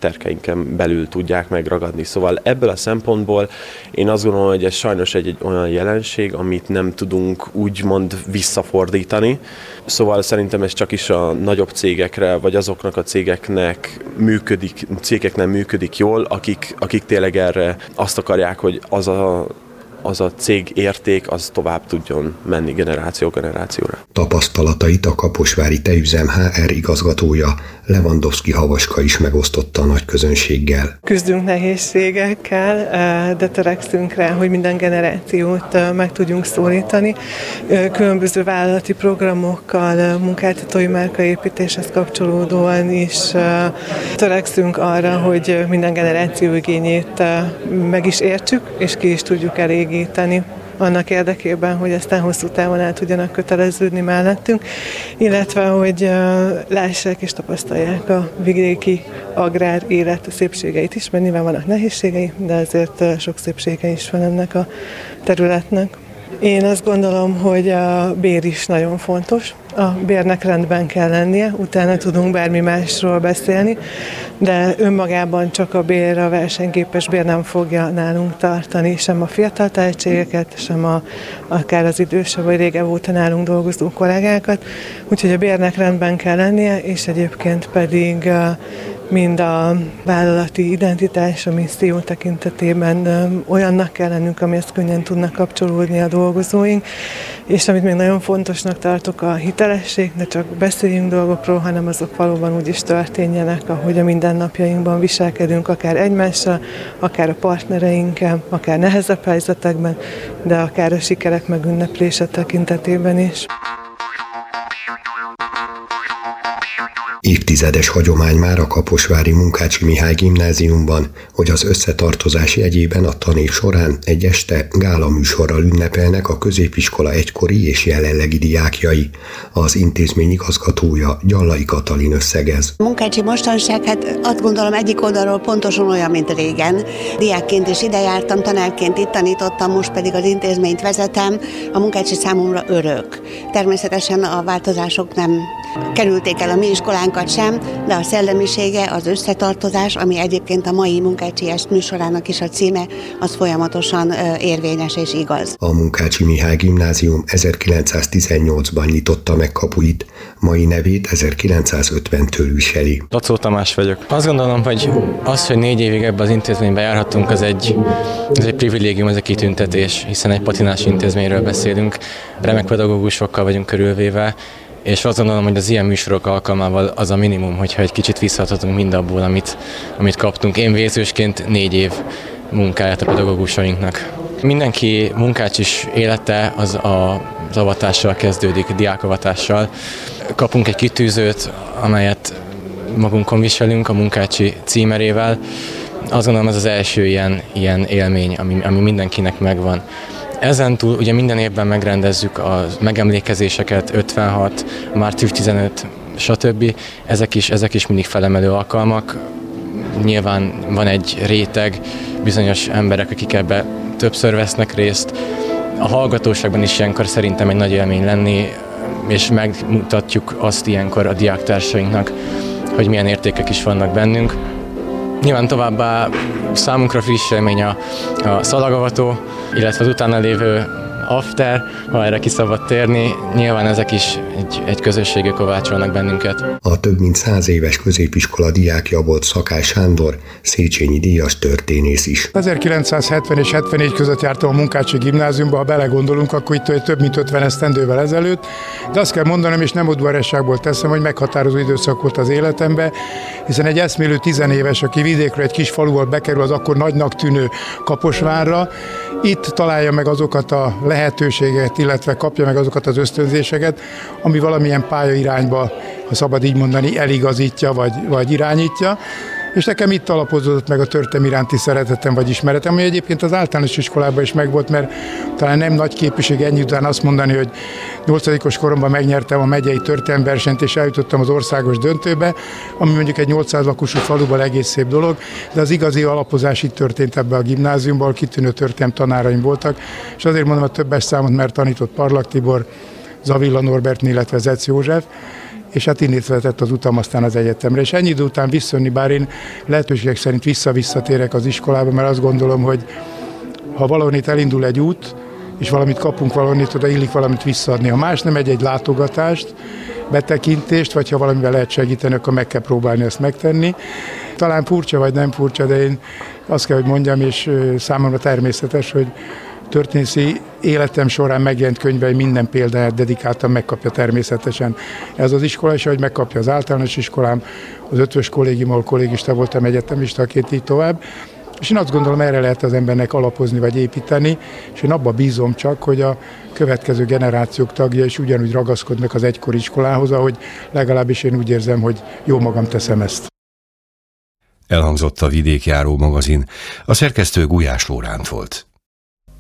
terkeinken belül tudják megragadni. Szóval ebből a szempontból én azt gondolom, hogy ez sajnos egy olyan jelenség, amit nem tudunk úgymond visszafordítani. Szóval szerintem ez csak is a nagyobb cégekre, vagy azoknak a cégeknek működik jól, akik tényleg erre azt akarják, hogy az a cég érték, az tovább tudjon menni generációra. Tapasztalatait a kaposvári tejüzem HR igazgatója, Lewandowski Havaska is megosztotta a nagy közönséggel. Küzdünk nehézségekkel, de törekszünk rá, hogy minden generációt meg tudjunk szólítani. Különböző vállalati programokkal, munkáltatói márkaépítéshez kapcsolódóan is törekszünk arra, hogy minden generáció igényét meg is értsük, és ki is tudjuk elégíteni annak érdekében, hogy aztán hosszú távon el tudjanak köteleződni mellettünk, illetve hogy lássák és tapasztalják a vidéki agrár élet szépségeit is, mert nyilván vannak nehézségei, de azért sok szépsége is van ennek a területnek. Én azt gondolom, hogy a bér is nagyon fontos. A bérnek rendben kell lennie, utána tudunk bármi másról beszélni, de önmagában csak a bér, a versenyképes bér nem fogja nálunk tartani sem a fiatal tehetségeket, sem akár az idősebb vagy régebb óta nálunk dolgozó kollégákat. Úgyhogy a bérnek rendben kell lennie, és egyébként pedig mind a vállalati identitás, a misszió tekintetében olyannak kell lennünk, amihez könnyen tudnak kapcsolódni a dolgozóink, és amit még nagyon fontosnak tartok, a hitelesség, ne csak beszéljünk dolgokról, hanem azok valóban úgy is történjenek, ahogy a mindennapjainkban viselkedünk, akár egymással, akár a partnereinkkel, akár nehezebb helyzetekben, de akár a sikerek megünneplése tekintetében is. Évtizedes hagyomány már a kaposvári Munkácsy Mihály gimnáziumban, hogy az összetartozás jegyében a tanév során egy este gála műsorral ünnepelnek a középiskola egykori és jelenlegi diákjai. Az intézmény igazgatója, Gyallai Katalin összegez. A Munkácsy mostanság, hát azt gondolom egyik oldalról pontosan olyan, mint régen. Diákként is ide jártam, tanárként itt tanítottam, most pedig az intézményt vezetem. A Munkácsy számomra örök. Természetesen a változások nem kerülték el a mi iskolánkat sem, de a szellemisége, az összetartozás, ami egyébként a mai Munkácsy est műsorának is a címe, az folyamatosan érvényes és igaz. A Munkácsy Mihály gimnázium 1918-ban nyitotta meg kapuit, mai nevét 1950-től viseli. Lacó Tamás vagyok. Azt gondolom, hogy az, hogy 4 évig ebbe az intézménybe járhattunk, az egy privilégium, ez egy kitüntetés, hiszen egy patinás intézményről beszélünk, remek pedagógusokkal vagyunk körülvéve, és azt gondolom, hogy az ilyen műsorok alkalmával az a minimum, hogyha egy kicsit visszaadhatunk mindabból, amit kaptunk. Én vézősként 4 év munkáját a pedagógusainknak. Mindenki munkácsis élete az avatással kezdődik, diákavatással. Kapunk egy kitűzőt, amelyet magunkon viselünk a Munkácsy címerével. Azt gondolom, ez az első ilyen élmény, ami mindenkinek megvan. Ezen túl ugye minden évben megrendezzük a megemlékezéseket, 56, március 15, stb. Ezek is mindig felemelő alkalmak. Nyilván van egy réteg, bizonyos emberek, akik ebbe többször vesznek részt. A hallgatóságban is ilyenkor szerintem egy nagy élmény lenni, és megmutatjuk azt ilyenkor a diáktársainknak, hogy milyen értékek is vannak bennünk. Nyilván továbbá számunkra friss élmény a szalagavató, illetve az utána lévő after, ha erre ki szabad térni, nyilván ezek is egy közösségé kovácsolnak bennünket. A több mint 100 éves középiskola diákja volt Szakály Sándor, Széchenyi díjas történész is. 1970 és 74 között jártam a Munkácsy gimnáziumba, ha belegondolunk, akkor itt több mint 50 esztendővel ezelőtt, de azt kell mondanom, és nem udvariasságból teszem, hogy meghatározó időszak volt az életemben, hiszen egy eszmélő 10 éves, aki vidékről egy kis faluval bekerül az akkor nagynak tűnő Kaposvárra, itt találja meg azokat a lehetőségeket, illetve kapja meg azokat az ösztönzéseket, ami valamilyen pályairányba, ha szabad így mondani, eligazítja vagy irányítja. És nekem itt alapozódott meg a történelem iránti szeretetem vagy ismeretem, ami egyébként az általános iskolában is megvolt, mert talán nem nagy képviség ennyi után azt mondani, hogy 8. koromban megnyertem a megyei történelemversenyt, és eljutottam az országos döntőbe, ami mondjuk egy 800 lakosú faluban egész szép dolog, de az igazi alapozás itt történt ebbe a gimnáziumban, ahol kitűnő történelem tanáraim voltak, és azért mondom a többes számot, mert tanított Parlak Tibor, Zavilla Norbert, illetve Zec József, és hát innét vezetett az utam aztán az egyetemre. És ennyi idő után visszajönni, bár én lehetőségek szerint visszatérek az iskolába, mert azt gondolom, hogy ha valahonnét elindul egy út, és valamit kapunk valahonnét, oda illik valamit visszaadni. Ha más nem egy látogatást, betekintést, vagy ha valamivel lehet segíteni, akkor meg kell próbálni ezt megtenni. Talán furcsa vagy nem furcsa, de én azt kell, hogy mondjam, és számomra természetes, hogy történészi életem során megjelent könyvei minden példáját dedikáltan megkapja természetesen. Ez az iskola is, ahogy megkapja az általános iskolám, az ötvös kollégium, ahol kollégista voltam, egyetemistaként, így tovább. És én azt gondolom, erre lehet az embernek alapozni vagy építeni, és én abba bízom csak, hogy a következő generációk tagja is ugyanúgy ragaszkodnak az egykori iskolához, ahogy legalábbis én úgy érzem, hogy jó magam teszem ezt. Elhangzott a Vidékjáró magazin, a szerkesztő Gulyás Lóránt volt.